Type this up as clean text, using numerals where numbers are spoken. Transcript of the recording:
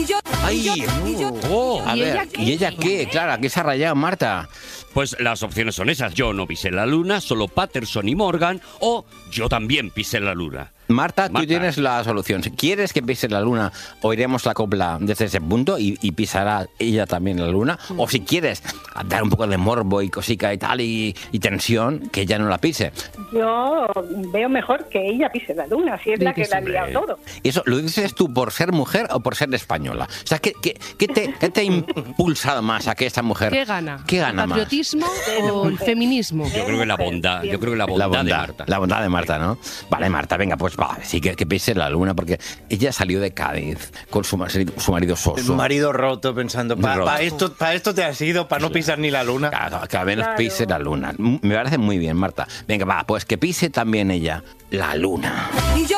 ¡Ay! A ver, ¿y ella qué? Claro, ¿a qué se ha rayado, Marta? Pues las opciones son esas. Yo no pisé la luna, solo Patterson y Morgan, o yo también pisé la luna. Marta, tú tienes la solución. Si quieres que pise la luna, oiremos la copla desde ese punto y pisará ella también la luna. O si quieres dar un poco de morbo y cosica y tal y tensión, que ella no la pise. Yo veo mejor que ella pise la luna, si es la que la ha liado todo. ¿Eso lo dices tú por ser mujer o por ser española? O sea, ¿qué te ha impulsado más a que esta mujer... ¿Qué gana? ¿Qué gana ¿El más? patriotismo o el feminismo? Yo creo que la bondad. Yo creo que la bondad de Marta. La bondad de Marta, ¿no? Vale, Marta, venga, pues va, sí que pise la luna, porque ella salió de Cádiz con su marido Soso. Un marido roto pensando, para esto te has ido, para no pisar ni la luna. Claro, que al menos pise la luna. Me parece muy bien, Marta. Venga, va, pues que pise también ella la luna.